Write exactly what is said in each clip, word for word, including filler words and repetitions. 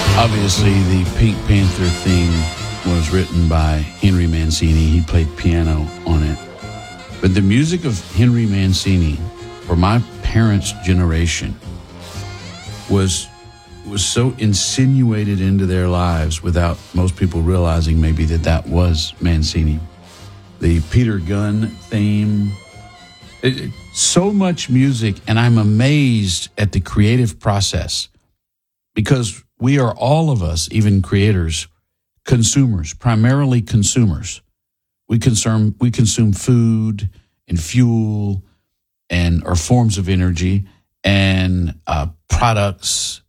Obviously, the Pink Panther theme was written by Henry Mancini. He played piano on it. But the music of Henry Mancini, for my parents' generation, was was so insinuated into their lives without most people realizing maybe that that was Mancini. The Peter Gunn theme, it, so much music, and I'm amazed at the creative process because we are, all of us, even creators, consumers, primarily consumers. We consume we consume food and fuel and or forms of energy and uh, products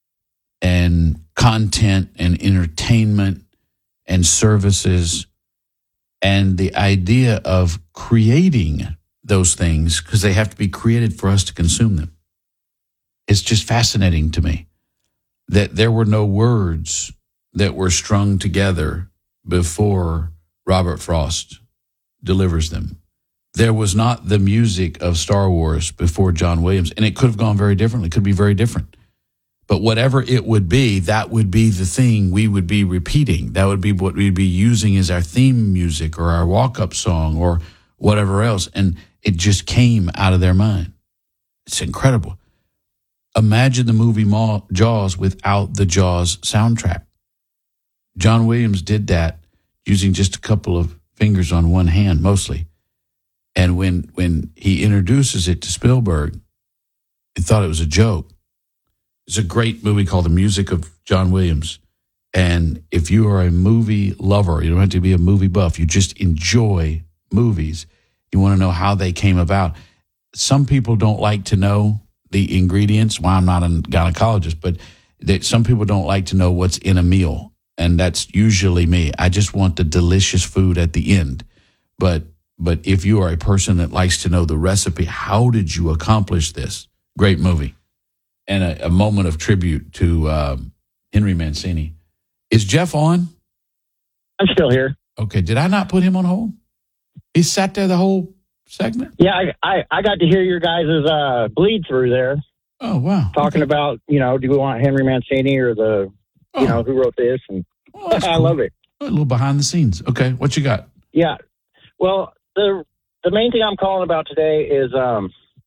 and content and entertainment and services, and the idea of creating those things, because they have to be created for us to consume them. It's just fascinating to me that there were no words that were strung together before Robert Frost delivers them. There was not the music of Star Wars before John Williams, and it could have gone very differently. It could be very different. But whatever it would be, that would be the thing we would be repeating. That would be what we'd be using as our theme music or our walk-up song or whatever else. And it just came out of their mind. It's incredible. Imagine the movie Jaws without the Jaws soundtrack. John Williams did that using just a couple of fingers on one hand, mostly. And when when he introduces it to Spielberg, he thought it was a joke. It's a great movie called The Music of John Williams. And if you are a movie lover, you don't have to be a movie buff, you just enjoy movies, you want to know how they came about. Some people don't like to know the ingredients. Well, I'm not a gynecologist, but that some people don't like to know what's in a meal. And that's usually me. I just want the delicious food at the end. But but if you are a person that likes to know the recipe, how did you accomplish this? Great movie. And a, a moment of tribute to um, Henry Mancini. Is Jeff on? I'm still here. Okay. Did I not put him on hold? He sat there the whole segment? Yeah, I, I, I got to hear your guys' uh, bleed through there. Oh, wow. Talking okay. about, you know, do we want Henry Mancini or the, oh. you know, who wrote this? And oh, I cool. love it. A little behind the scenes. Okay. What you got? Yeah. Well, the the main thing I'm calling about today is um,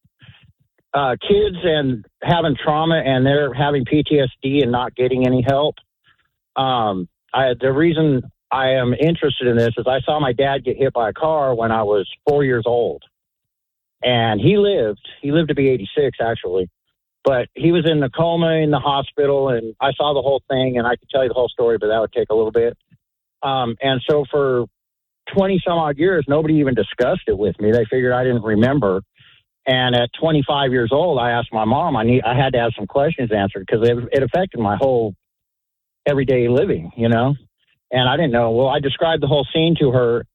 uh, kids and having trauma and they're having P T S D and not getting any help. Um, I, the reason I am interested in this is I saw my dad get hit by a car when I was four years old. And he lived. He lived to be eighty-six, actually. But he was in the coma in the hospital, and I saw the whole thing, and I could tell you the whole story, but that would take a little bit. Um, and so for twenty-some-odd years, nobody even discussed it with me. They figured I didn't remember. And at twenty-five years old, I asked my mom. I need. I had to have some questions answered because it, it affected my whole everyday living, you know. And I didn't know. Well, I described the whole scene to her,